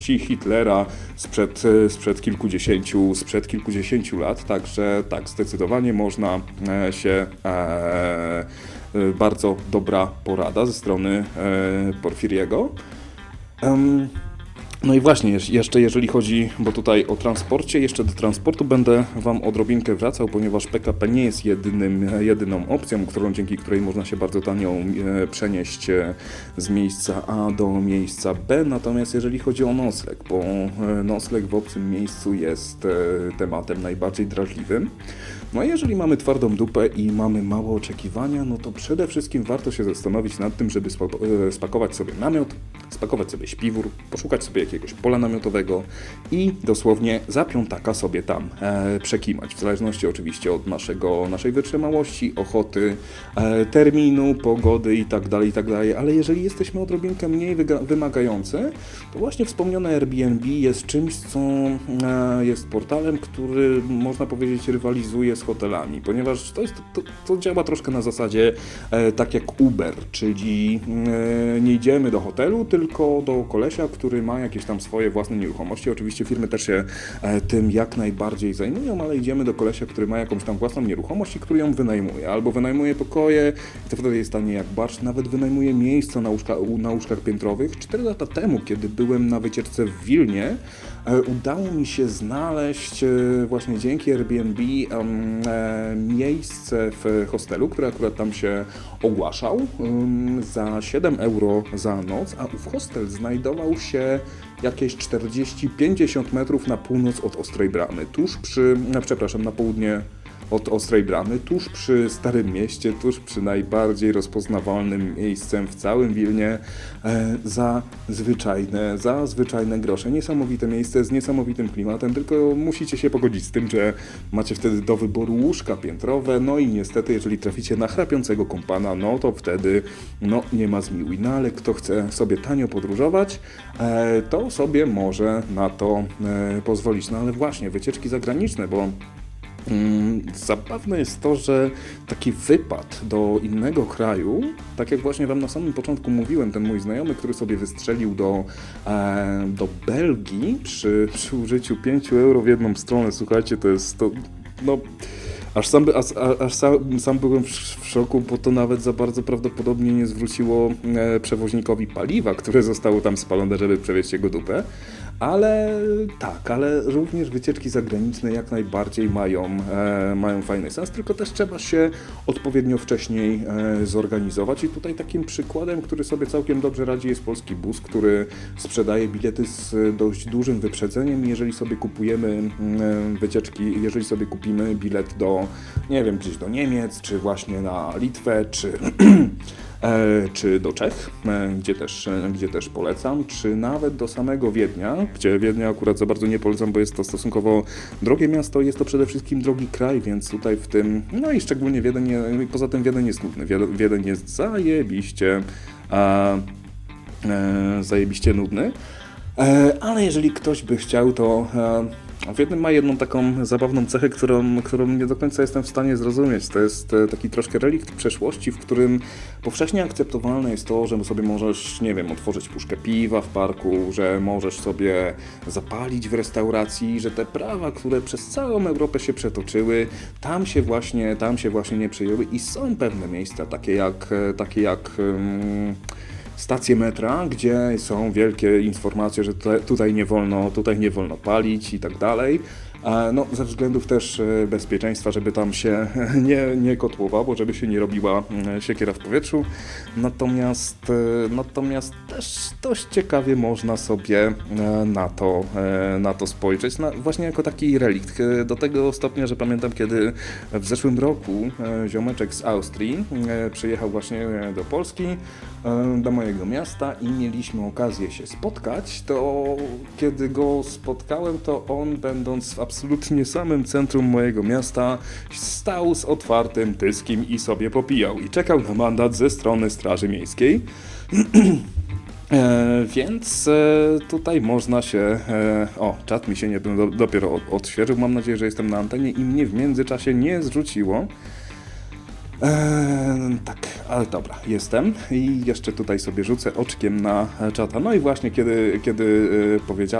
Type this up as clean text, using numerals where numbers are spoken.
Hitlera sprzed kilkudziesięciu lat, także tak, zdecydowanie można się bardzo dobra porada ze strony Porfiriego. No i właśnie, jeszcze jeżeli chodzi, bo tutaj o transporcie, jeszcze do transportu będę Wam odrobinkę wracał, ponieważ PKP nie jest jedyną opcją, dzięki której można się bardzo tanio przenieść z miejsca A do miejsca B, natomiast jeżeli chodzi o nocleg, bo nocleg w obcym miejscu jest tematem najbardziej drażliwym. No a jeżeli mamy twardą dupę i mamy mało oczekiwania, no to przede wszystkim warto się zastanowić nad tym, żeby spakować sobie namiot, spakować sobie śpiwór, poszukać sobie jakiegoś pola namiotowego i dosłownie za piątaka sobie tam przekimać. W zależności oczywiście od naszej wytrzymałości, ochoty, terminu, pogody itd., ale jeżeli jesteśmy odrobinkę mniej wymagający, to właśnie wspomniane Airbnb jest czymś, co jest portalem, który można powiedzieć rywalizuje z hotelami, ponieważ to działa troszkę na zasadzie tak jak Uber, czyli nie idziemy do hotelu, tylko do kolesia, który ma jakieś tam swoje własne nieruchomości. Oczywiście firmy też się tym jak najbardziej zajmują, ale idziemy do kolesia, który ma jakąś tam własną nieruchomość i który ją wynajmuje. Albo wynajmuje pokoje i to wtedy jest tanie jak barszcz, nawet wynajmuje miejsca na łóżkach piętrowych. 4 lata temu, kiedy byłem na wycieczce w Wilnie, udało mi się znaleźć właśnie dzięki Airbnb miejsce w hostelu, który akurat tam się ogłaszał za 7 euro za noc, a ów hostel znajdował się jakieś 40-50 metrów na północ od Ostrej Bramy, na południe od Ostrej Bramy, tuż przy Starym Mieście, tuż przy najbardziej rozpoznawalnym miejscem w całym Wilnie, za zwyczajne grosze. Niesamowite miejsce z niesamowitym klimatem, tylko musicie się pogodzić z tym, że macie wtedy do wyboru łóżka piętrowe, no i niestety, jeżeli traficie na chrapiącego kompana, no to wtedy nie ma zmiłuj. No ale kto chce sobie tanio podróżować, to sobie może na to pozwolić. No ale właśnie, wycieczki zagraniczne, bo zabawne jest to, że taki wypad do innego kraju, tak jak właśnie Wam na samym początku mówiłem, ten mój znajomy, który sobie wystrzelił do Belgii przy użyciu 5 euro w jedną stronę, słuchajcie, aż sam byłem w szoku, bo to nawet za bardzo prawdopodobnie nie zwróciło przewoźnikowi paliwa, które zostało tam spalone, żeby przewieźć jego dupę. Ale również wycieczki zagraniczne jak najbardziej mają fajny sens, tylko też trzeba się odpowiednio wcześniej zorganizować i tutaj takim przykładem, który sobie całkiem dobrze radzi, jest Polski Bus, który sprzedaje bilety z dość dużym wyprzedzeniem. Jeżeli sobie kupujemy jeżeli sobie kupimy bilet gdzieś do Niemiec, czy właśnie na Litwę, czy do Czech, gdzie też polecam, czy nawet do samego Wiednia, gdzie Wiednia akurat za bardzo nie polecam, bo jest to stosunkowo drogie miasto, jest to przede wszystkim drogi kraj, więc tutaj w tym, no i szczególnie poza tym Wiedeń jest nudny. Wiedeń jest zajebiście nudny, ale jeżeli ktoś by chciał, to Wiedeń ma jedną taką zabawną cechę, którą nie do końca jestem w stanie zrozumieć. To jest taki troszkę relikt przeszłości, w którym powszechnie akceptowalne jest to, że sobie możesz, otworzyć puszkę piwa w parku, że możesz sobie zapalić w restauracji, że te prawa, które przez całą Europę się przetoczyły, tam się właśnie nie przyjęły i są pewne miejsca, takie jak stacje metra, gdzie są wielkie informacje, że tutaj nie wolno palić i tak dalej. Ze względów też bezpieczeństwa, żeby tam się nie kotłowało, żeby się nie robiła siekiera w powietrzu. Natomiast też dość ciekawie można sobie na to spojrzeć, właśnie jako taki relikt. Do tego stopnia, że pamiętam, kiedy w zeszłym roku ziomeczek z Austrii przyjechał właśnie do Polski, do mojego miasta i mieliśmy okazję się spotkać, to kiedy go spotkałem, to on, będąc w absolutnie samym centrum mojego miasta, stał z otwartym dyskiem i sobie popijał i czekał na mandat ze strony Straży Miejskiej. Więc tutaj można się... czat mi się dopiero odświeżył. Mam nadzieję, że jestem na antenie i mnie w międzyczasie nie zrzuciło. Tak, ale dobra, jestem i jeszcze tutaj sobie rzucę oczkiem na czata. No i właśnie kiedy powiedziałem,